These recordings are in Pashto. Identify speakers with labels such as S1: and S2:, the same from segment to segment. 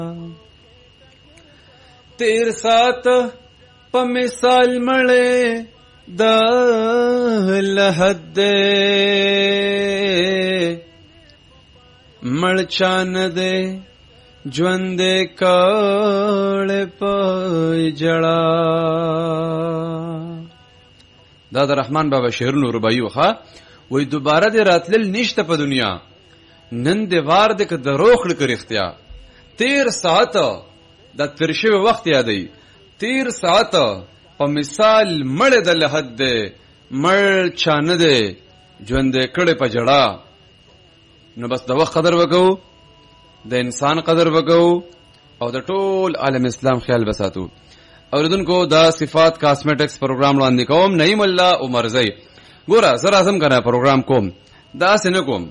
S1: تیر سات په مثال مړې د لحد مړ چان دې ژوند کړه په جړا. دا د رحمان بابا شعرونو رباعي وخه وې دوباره دې راتلل نشته په دنیا نن دې وار دې که دروغ کړی اختیا. تیر ساعت د ترشوی وخت یادی تیر ساعت په مثال مړ د لحد دې مړ چان دې ژوند کړه په جړا. نو بس د وخت قدر وکړو د انسان قدر وکړو او د ټول عالم اسلام خیال بساتو. اوردونکو دا صفات کاسمیټکس پروګرام وړاندې کوم. نعیم الله عمرزی ګوره زه راځم کنه پروګرام کوم دا څنګه کوم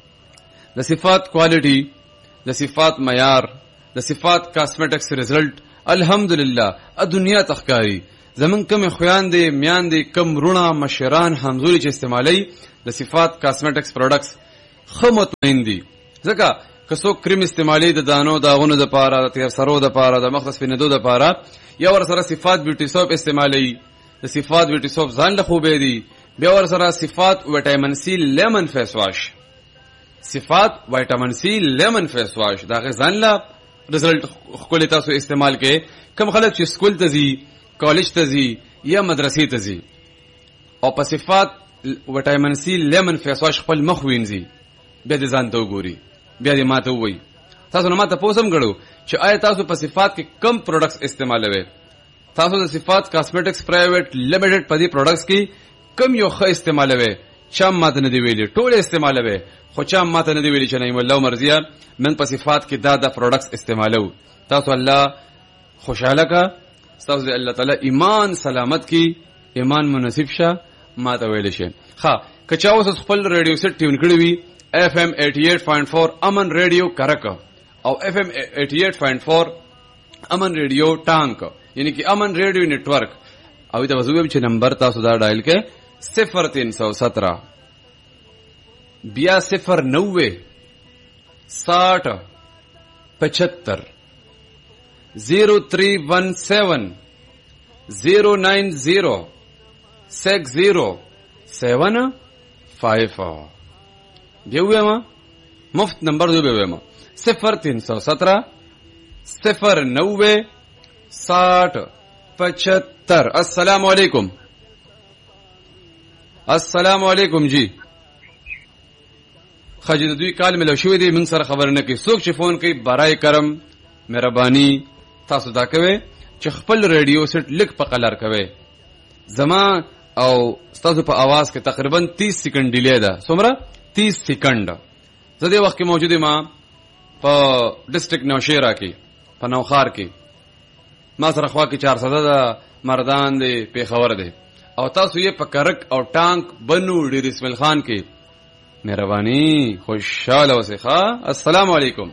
S1: د صفات کوالټي د صفات معیار د صفات کاسمیټکس رزلټ الحمدلله ا دنیا تخکاری زمون کم خویان دي میان دي کم رونه مشران همزوري چې استعمالي د صفات کاسمیټکس پروډکټس خمت مهندي ځکه کسو کریم استعمالي د دانو داغونو د پاره د تیر سرو د پاره د مختص پیندو د پاره یا ور سره صفات بیوټي سوپ استعمالي د صفات بیوټي سوپ ځان له خوبې دي بیا ور سره صفات وټامین سی لیمن فیس واش صفات وټامین سی لیمن فیس واش دا ځان له رزلټ خپل تاسو استعمال کې کم خلک چې سکول ته ځي کالج ته ځي یا مدرسې ته ځي او په صفات وټامین سی لیمن فیس واش خپل مخ وینځي بیا دې ځان ته وګوري بیا دې ماته وایي تاسو نه ماته پوسم غړو چې آیا تاسو په صفات کې کم پروډکټس استعمالوي تاسو د صفات کاسمیټکس پرایویټ لیمیټډ په دې پروډکټس کې کم یو ښه استعمالوي چا ماته نه دی ویلي ټول استعمالوي خو چا ماته نه دی ویلي چې نعیم الله مرضیه من په صفات کې دا پروډکټس استعمالو تاسو الله خوشاله کا تاسو الله تعالی ایمان سلامت کی ایمان مناسب شه ماته ویل شي ها کچا اوس خپل ریډیو سیټ ټیون کړی وي FM 88.4 امن ریډیو کرک او FM 88.4 امن ریډیو ټانک یعنی کہ امن ریډیو نیټ ورک او دا وزویم چې نمبر تاسو دا ډایل کې 0317 بیا 090 60 75 0317 090 6075 بیا ویما مفت نمبر دو بیا ویما 0317 090 60 75. السلام علیکم السلام علیکم جی خجی د دوی کال ملو شوی دی من سره خبر نه کی څوک چې فون کوي برای کرم مهرباني تاسو دا کوي چې خپل ریډیو سیټ لیک په قلار کوي زما او تاسو په आवाज کې تقریبا 30 سکند ډیلی ده څومره 30 سکند زه دې وخت کې موجود ما په ډسټریکټ نوشیرا کې په نوخار کې ما سره خوا کې 400 ده مردان دي پیښور دي او تاسو یې په کرک او ټانک بنو ډیر اسماعیل خان کې مهرباني خوشاله اوسئ ښا. السلام علیکم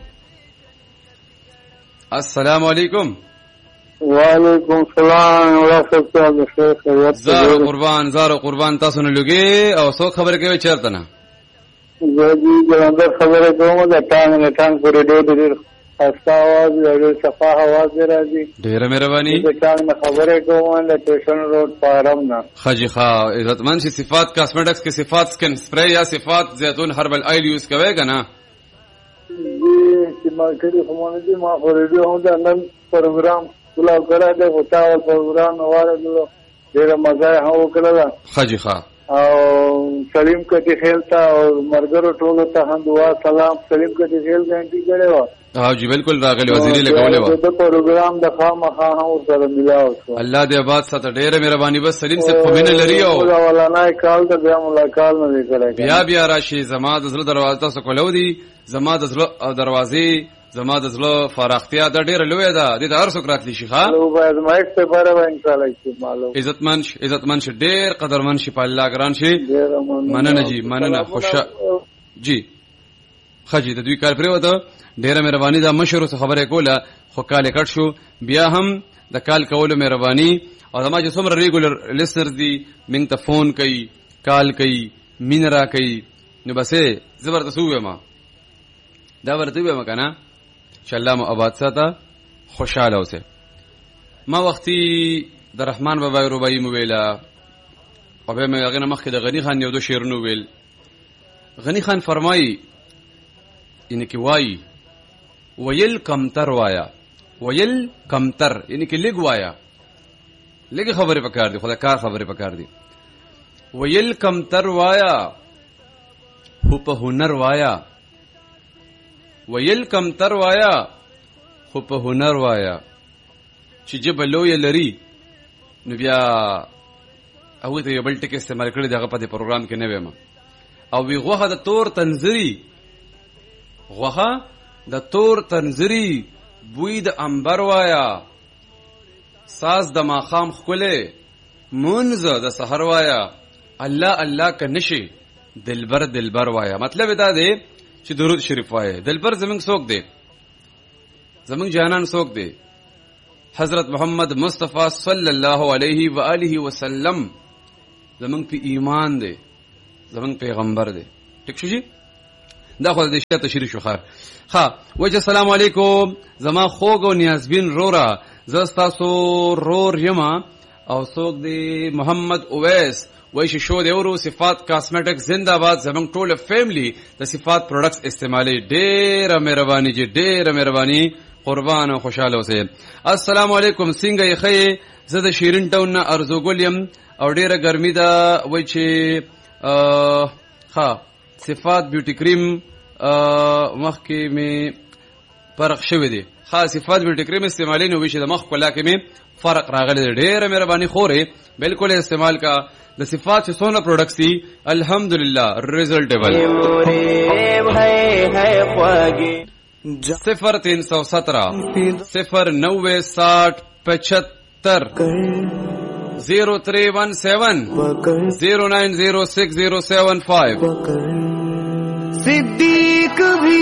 S1: السلام علیکم
S2: وعلیکم السلام ورحمۃ اللہ.
S1: زارو قربان تاسو نه لګي او څو خبرې کوي چیرته نه
S2: جی جلندر خبرې کوم دا ټانګ پر ډېر خاصه आवाज ډېر صفه आवाज راځي
S1: ډېر مهرباني
S2: دا ټانګ خبرې کوم د ټیشن روډ فارم نه
S1: خجی ښا عزتمن شي صفات کاسمیټکس کې صفات سکن سپری یا صفات زیتون هربل آیل یوز کوي کنه
S2: جی چې ما کړی کومه دي ما په ریډیو هم دا نن پروګرام کلا کرا دے ہوتا ہے پروگرام ہمارے ډېر مزه هم وکړه
S1: خجی ښا
S2: او سلیم کتی خیل تا اور مرګرو ټولو ته هم دعا سلام سلیم کتی خیل غنټي کړي و
S1: ها جی بالکل راغلی وزیری لګولې و
S2: دا پروګرام د خامخا هم سره ملاو
S1: الله دې آباد ساته ډېر مهرباني بس سلیم سے په مینه لري او
S2: ولانا کال ته بیا ملاقات نه کړي
S1: بیا راشي زما د زړه دروازه تاسو کولو دي زما د زړه دروازې زما د زړه فراختیا د ډېر لوی ده د هر څوک راتلی شي ښا
S2: نو باید مایک ته بره ان شاء الله استعمالو
S1: عزتمن شي ډېر قدرمن شي په الله ګران شي مننه جی مننه خوشا جی خجی د دوی کار پرې وته ډېر مهرباني دا مشر څه خبره کوله خو کال کټ شو بیا هم د کال کولو مهرباني او زما چې څومره ریګولر لیسنرز دي موږ ته فون کوي کال کوي مين را کوي نو بسې زبردست وې ما دا ورته وې ما کنه چې الله مو آباد ساته، خوشاله اوسه. ما وختي د رحمان بابا رباعي مو ویلا، او به مې هغه مخکې د غنی خان یو دو شعرونه ویل. غنی خان فرمایي یعنی کې وایي ویل کمتر وایا، ویل کمتر یعنی کې لږ وایا، لږ خبرې پکار دي، خدای کار خبرې پکار دي. ویل کمتر وایا خو په هنر وایا، ویل کمتر وایا خو په هنر وایا. چې جبه لویه لري نو بیا هغوی ته یو بل ټکي استعمال کړی دی، هغه په دې پروګرام کې نه ویم. او وی غوښه د تور تنظري، غوښه د تور تنظري بوی د انبر وایا، ساز د ماښام ښکلی منځ د سحر وایا، الله الله که نشي دلبر دلبر وایا. مطلب دا دی چې درود شریف وایا. دلبر زمونږ څوک دی؟ زمونږ جانان څوک دی؟ حضرت محمد مصطفی صلی الله علیه و آله وسلم زمونږ په ایمان دی، زمونږ پیغمبر دی. ټیک شو جی؟ دا خو د شته تشریح شو. خیر ها وجه السلام علیکم زما خوږ او نیازبین رورا، زه ستاسو رور یما. او څوک دی؟ محمد اویس وای چې شو دی ورو صفات کاسمیټک زنده باد. زمونږ ټوله فیملی د صفات پروډکټس استعمالي. ډېره مهرباني جی، ډېره مهرباني، قربان او خوشاله اوسئ. السلام علیکم، څنګه یې ښه؟ زه د شیرین ټاون نه ارزوګل یم او ډېره ګرمي ده. وای چې ښه صفات بیوټي کریم مخکې مې فرق شوی دی. ښه صفات بیوټي کریم استعمالي نو وی چې د مخ ښکلا کې مې فرق راغلی دی. ډېره مهرباني خورې، بالکل استعمال کا. د صفات چې څونه پروډکټس دي الحمدلله ریزلټیبل. 0317 0906075 0317 0906075. صدیق بھی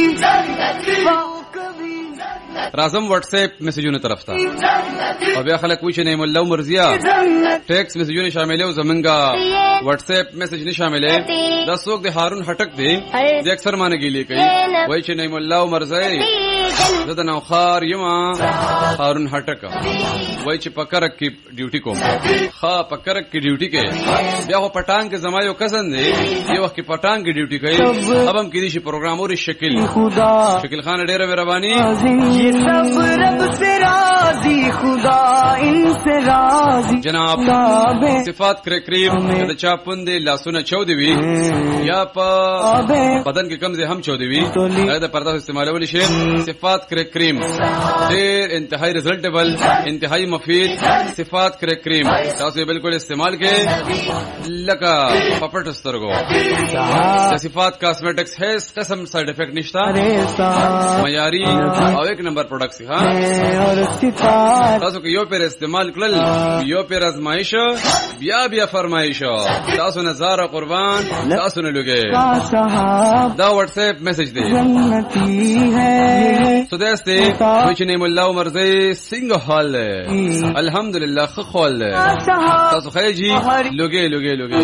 S1: راځم واتس اپ میسجونو طرف ته. او بیا خلک وایي چې نعیم الله مرزیا ټیکس میسجونه شاملې او زمونږه واتس اپ میسج نه شاملې. دا څوک دی؟ هارون هټک دی. د اکثر معنی ګیلې کوي، وایي چې نعیم الله مرزی زه د نوخار یم. هارون هټک وایي چې پکرک کې ډیوټي کوم. ښه پکرک کې ډیوټي کوي. بیا خو پټان کې زما یو کزن دی، یو وخت کې پټان کې ډیوټي کوي. اب هم کېدای شي پروګرام اوري. شکیل خان ډېره مهرباني. سب رب سے راضی خدا ان سے راضی. جناب صفات کریم د چا پوندې لاسونه چودې وي یا په بدن کې کمزې هم چودې وي، دا د پرده استعمالول شي. صفات کریم ډېر انتهایی ریزلټیبل، انتهایی مفید. صفات کریم تاسو بالکل استعمال کې لکه پپټ سترګو. صفات کاسمیټکس هیڅ قسم سایډ افیکټ نشته، معیاري او ایک نمبر پروډکټس. ها تاسو کې یو پیر استعمال کړل، یو پیر ازمایش، بیا بیا فرمایش. تاسو نه زاره قربان، تاسو نه لګي. دا واتس اپ میسج دی. سوداسته چې نعیم الله مرزی څنګه حال ده؟ الحمدلله ښه حال ده. تاسو خیر جی؟ لګي لګي لګي.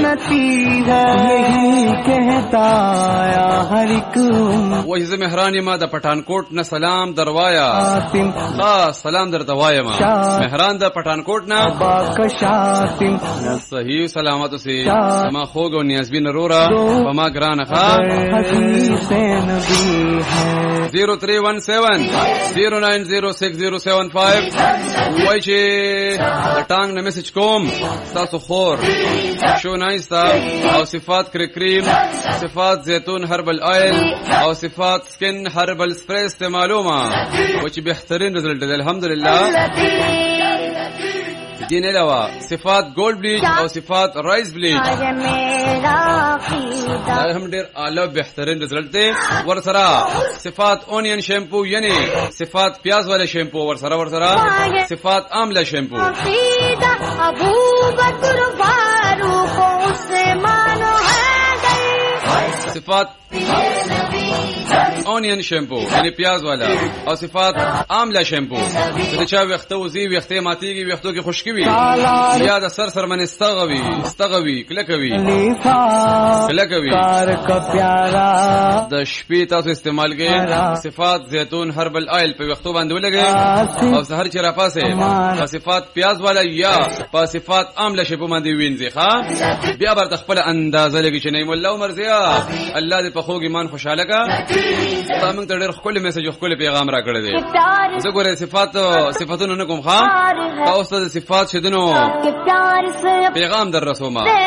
S1: وای زه مهران یم د پټانکوټ نه سلام دروایا. سلام درته وایم مهران د پټانکوټ نه. صحیح سلامت اوسئ ما خوږ او نیازبین رورا په ما ګرانه. 0317 0906075. وای چې د ټانګ نه میسج کوم تاسو خور شو نایستا او صفات کریم، صفات زیتون هربل آیل او صفات سکن هربل سپری استعمالوما و چې بهترین رزلټ دی الحمدلله. دین علاوه صفات گولد بلیچ او صفات رائس بلیچ دا هم ډیر اعلی بهترین رزلټ دی. ورسره صفات اونین شیمپو یعنی صفات پیاز والے شیمپو، ورسره صفات آملہ شیمپو. ابو بکر فاروق عثمان صفات اونین شیمپو یعنی پیاز والا او صفات آمله شیمپو چې چا وخته وزي وخته ماتيږي وختو کې خشکی وي یا د سر سر من استغوي کلکوي د شپې تاسو استعمال کې صفات زيتون هربل آیل په وختو باندې ولګي او سحر چې را پاسه صفات پیاز والا یا په صفات آمله شیمپو باندې وینځي ښا بیا بر خپل اندازه لګي چې نعم الله مرزیا الله دې په خوږ ایمان خوشاله کا تاسو ته ډېر خپل میسج خپل پیغام را کړی دی زه ګوره صفاتونو نه کوم ښا تاسو ته صفات شدنو پیغام در رسومه